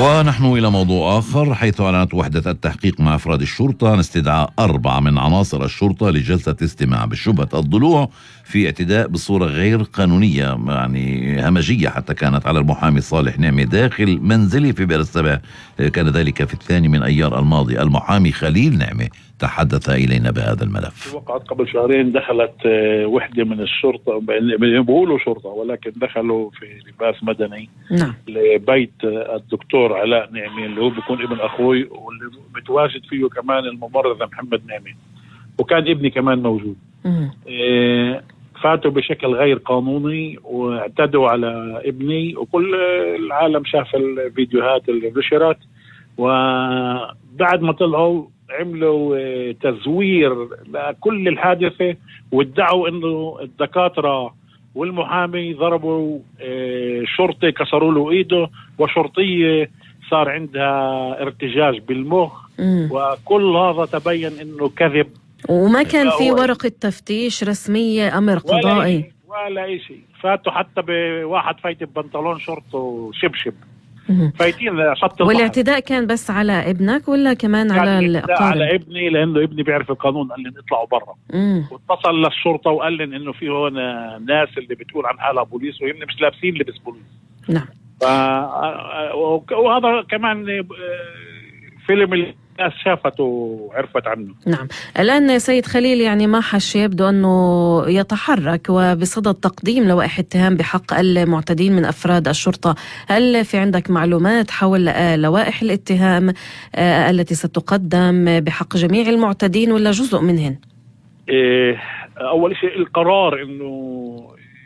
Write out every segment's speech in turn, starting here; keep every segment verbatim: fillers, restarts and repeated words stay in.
ونحن إلى موضوع آخر، حيث أعلنت وحدة التحقيق مع أفراد الشرطة عن استدعاء أربعة من عناصر الشرطة لجلسة استماع بشبهة الضلوع في اعتداء بصورة غير قانونية، يعني همجية حتى كانت، على المحامي صالح نعمة داخل منزله في بئر السبع. كان ذلك في الثاني من أيار الماضي. المحامي خليل نعمة تحدث إلينا بهذا الملف. وقعت قبل شهرين دخلت وحدة من الشرطة، بيقولوا شرطة ولكن دخلوا في لباس مدني نعم. لبيت الدكتور علاء نعمة اللي هو بيكون ابن أخوي، واللي متواجد فيه كمان الممرض محمد نعمة، وكان ابني كمان موجود. إيه فاتوا بشكل غير قانوني واعتدوا على ابني، وكل العالم شاف الفيديوهات اللي نشرت. وبعد ما طلعوا عملوا تزوير لكل الحادثة، وادعوا انه الدكاترة والمحامي ضربوا شرطي كسروا له ايده، وشرطية صار عندها ارتجاج بالمخ. مم. وكل هذا تبين انه كذب، وما كان في ورقة تفتيش رسمية، أمر قضائي ولا أي شيء. فاتوا حتى بواحد فايت ببنطلون شورت وشبشب فايتين شط. والاعتداء كان بس على ابنك ولا كمان على الأقارب؟ على ابني، لأنه ابني بيعرف القانون، قال لي اطلعوا برا. واتصل للشرطة وقال لي إنه في هنا ناس اللي بتقول عن حالها بوليس وهم مش لابسين لبس بوليس. نعم. ف... وهذا كمان فيلم الناس شافته وعرفت عنه. نعم. الآن سيد خليل، يعني ما حش يبدو أنه يتحرك وبصدد تقديم لوائح اتهام بحق المعتدين من أفراد الشرطة. هل في عندك معلومات حول لوائح الاتهام التي ستقدم بحق جميع المعتدين ولا جزء منهن؟ إيه أول شيء القرار إنه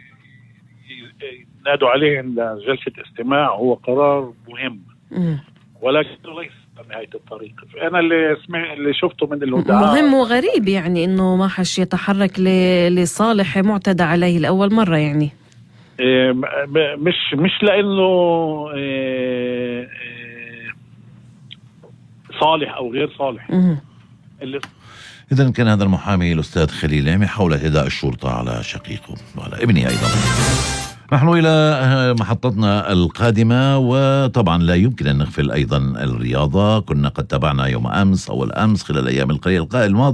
نادوا عليه لجلسة استماع هو قرار مهم، م. ولكن ليس نهاية الطريق. أنا اللي سمع اللي شفته من الوداع مهم وغريب، يعني إنه ما حش يتحرك لصالح معتدى عليه لأول مرة. يعني إيه مش مش لأنه إيه صالح أو غير صالح. اللي إذن كان هذا المحامي الأستاذ خليل نعمة حول اعتداء الشرطة على شقيقه وعلى ابني أيضا. نحن إلى محطتنا القادمة، وطبعا لا يمكن أن نغفل أيضا الرياضة. كنا قد تابعنا يوم أمس أو الأمس خلال الأيام القليلة الماضية